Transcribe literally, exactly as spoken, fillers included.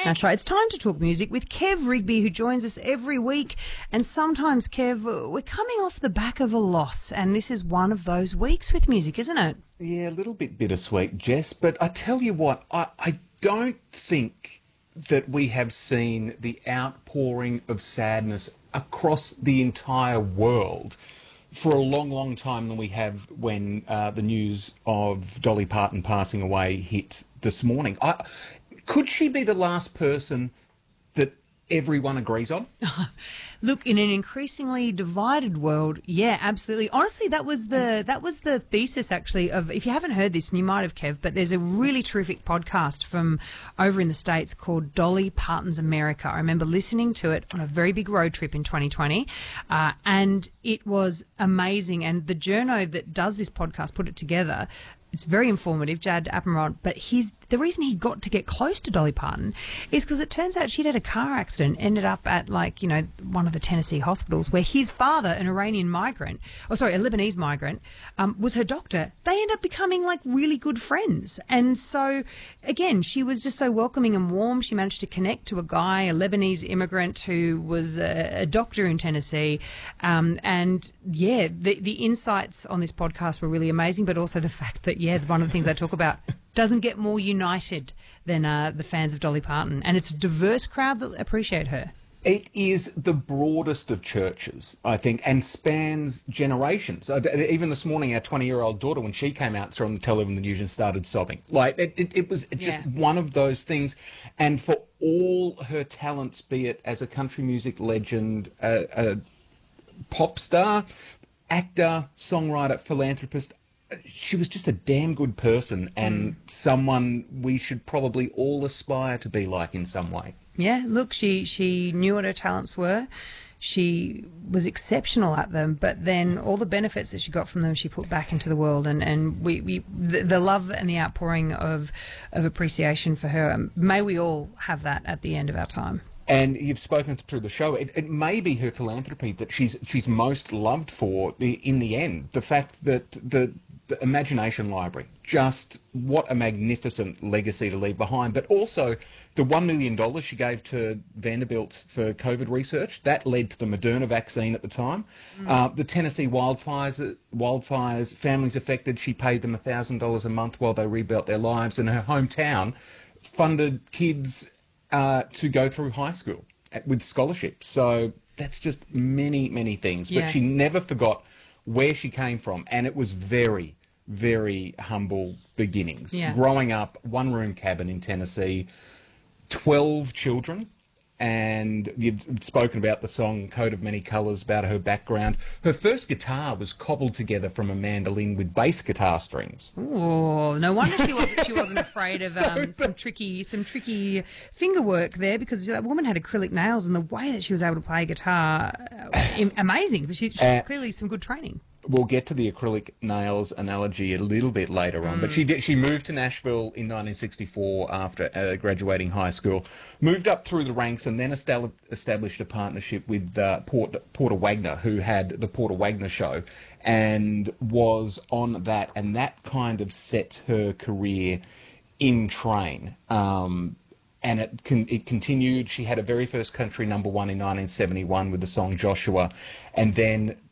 That's right. It's time to talk music with Kev Rigby, who joins us every week. And sometimes, Kev, we're coming off the back of a loss, and this is one of those weeks with music, isn't it? Yeah, a little bit bittersweet, Jess, but I tell you what, I, I don't think that we have seen the outpouring of sadness across the entire world for a long, long time than we have when uh, the news of Dolly Parton passing away hit this morning. I, could she be the last person that everyone agrees on? Look, in an increasingly divided world, yeah, absolutely. Honestly, that was the that was the thesis, actually, of, if you haven't heard this, and you might have, Kev, but there's a really terrific podcast from over in the States called Dolly Parton's America. I remember listening to it on a very big road trip in twenty twenty, uh, and it was amazing. And the journo that does this podcast put it together. It's very informative, Jad Appenrod, but he's, the reason he got to get close to Dolly Parton is because it turns out she'd had a car accident, ended up at, like, you know, one of the Tennessee hospitals where his father, an Iranian migrant, or sorry, a Lebanese migrant, um, was her doctor. They end up becoming, like, really good friends. And so, again, she was just so welcoming and warm. She managed to connect to a guy, a Lebanese immigrant who was a, a doctor in Tennessee. Um, and, yeah, the, the insights on this podcast were really amazing, but also the fact that, yeah, one of the things I talk about doesn't get more united than uh, the fans of Dolly Parton. And it's a diverse crowd that appreciate her. It is the broadest of churches, I think, and spans generations. Even this morning, our twenty-year-old daughter, when she came out, saw on the television the news and started sobbing. Like, it, it, it was just Yeah. one of those things. And for all her talents, be it as a country music legend, a, a pop star, actor, songwriter, philanthropist, she was just a damn good person and mm. someone we should probably all aspire to be like in some way. Yeah, look, she, she knew what her talents were. She was exceptional at them, but then all the benefits that she got from them she put back into the world, and, and we, we the, the love and the outpouring of, of appreciation for her. Um, may we all have that at the end of our time. And you've spoken through the show. It, it may be her philanthropy that she's she's most loved for the, in the end. The fact that the the Imagination Library, just what a magnificent legacy to leave behind. But also the one million dollars she gave to Vanderbilt for COVID research, that led to the Moderna vaccine at the time. Mm. Uh, the Tennessee wildfires, wildfires, families affected, she paid them one thousand dollars a month while they rebuilt their lives. And her hometown funded kids uh, to go through high school at, with scholarships. So that's just many, many things. Yeah. But she never forgot where she came from, and it was very, very humble beginnings. Yeah. Growing up, one-room cabin in Tennessee, twelve children, and you'd spoken about the song Coat of Many Colours, about her background. Her first guitar was cobbled together from a mandolin with bass guitar strings. Oh, no wonder she wasn't she wasn't afraid of um, some tricky some tricky finger work there, because that woman had acrylic nails, and the way that she was able to play guitar, uh, amazing. But she, she Uh, clearly some good training. We'll get to the acrylic nails analogy a little bit later on, mm. but she did, she moved to Nashville in nineteen sixty-four after uh, graduating high school, moved up through the ranks, and then estab- established a partnership with uh, Port, Porter Wagner, who had the Porter Wagner Show, and was on that, and that kind of set her career in train. Um, And it con- it continued. She had a very first country number one in nineteen seventy-one with the song Joshua, and then